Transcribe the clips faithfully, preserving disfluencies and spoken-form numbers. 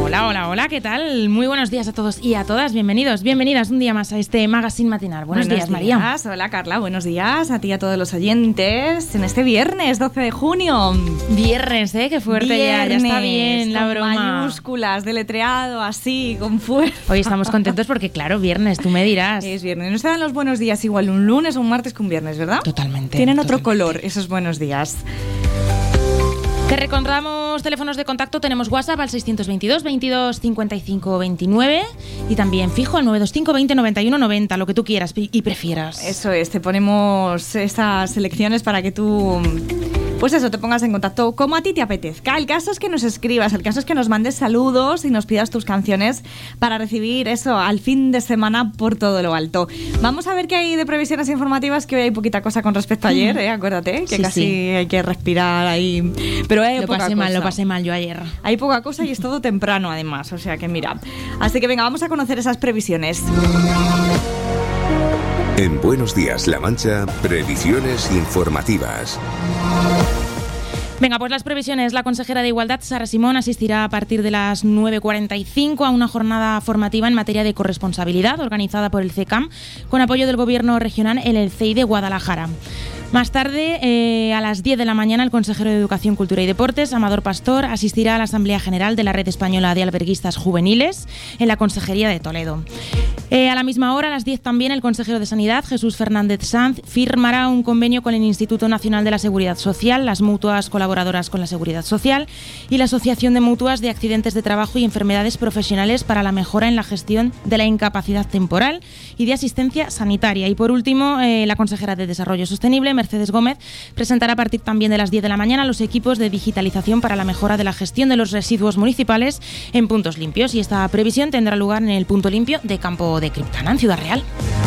Hola, hola, hola, ¿qué tal? Muy buenos días a todos y a todas. Bienvenidos, bienvenidas un día más a este Magazine Matinal. Buenos, buenos días, María. Días. Hola, Carla. Buenos días a ti y a todos los oyentes en este viernes doce de junio. Viernes, ¿eh? Qué fuerte viernes, ya, ya está bien la broma. Mayúsculas, deletreado, así, con fuerza. Hoy estamos contentos porque, claro, viernes, tú me dirás. Es viernes. No se dan los buenos días igual un lunes o un martes que un viernes, ¿verdad? Totalmente. Tienen totalmente. otro color esos buenos días. Te recordamos teléfonos de contacto, tenemos WhatsApp al seiscientos veintidós, veintidós, cincuenta y cinco, veintinueve y también fijo al novecientos veinticinco, veinte, noventa y uno, noventa, lo que tú quieras y prefieras. Eso es, te ponemos esas selecciones para que tú... Pues eso, te pongas en contacto como a ti te apetezca. El caso es que nos escribas, el caso es que nos mandes saludos y nos pidas tus canciones para recibir eso al fin de semana por todo lo alto. Vamos a ver qué hay de previsiones informativas, que hoy hay poquita cosa con respecto a ayer, ¿eh? Acuérdate, que sí, casi sí. hay que respirar ahí. Pero hay lo poca pasé cosa. mal, lo pasé mal yo ayer. Hay poca cosa y es todo temprano además, o sea que mira. Así que venga, vamos a conocer esas previsiones. En Buenos Días La Mancha, previsiones informativas. Venga, pues las previsiones. La consejera de Igualdad, Sara Simón, asistirá a partir de las nueve cuarenta y cinco a una jornada formativa en materia de corresponsabilidad organizada por el C E C A M con apoyo del Gobierno regional en el C E I de Guadalajara. Más tarde, eh, a las diez de la mañana, el consejero de Educación, Cultura y Deportes, Amador Pastor, asistirá a la Asamblea General de la Red Española de Alberguistas Juveniles en la Consejería de Toledo. Eh, a la misma hora, a las diez también, el consejero de Sanidad, Jesús Fernández Sanz, firmará un convenio con el Instituto Nacional de la Seguridad Social, las mutuas colaboradoras con la Seguridad Social y la Asociación de Mutuas de Accidentes de Trabajo y Enfermedades Profesionales para la mejora en la gestión de la incapacidad temporal y de asistencia sanitaria. Y por último, eh, la consejera de Desarrollo Sostenible, Mercedes Gómez, presentará a partir también de las diez de la mañana los equipos de digitalización para la mejora de la gestión de los residuos municipales en puntos limpios. Y esta previsión tendrá lugar en el punto limpio de Campo de Criptana, en Ciudad Real.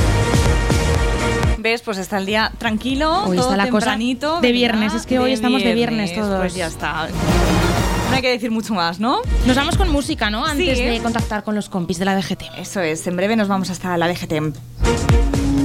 ¿Ves? Pues está el día tranquilo, hoy todo está la tempranito, cosa de viernes, es que hoy estamos de viernes todos. Pues ya está. No hay que decir mucho más, ¿no? Nos vamos con música, ¿no? Antes sí. de contactar con los compis de la D G T. Eso es, en breve nos vamos hasta la D G T.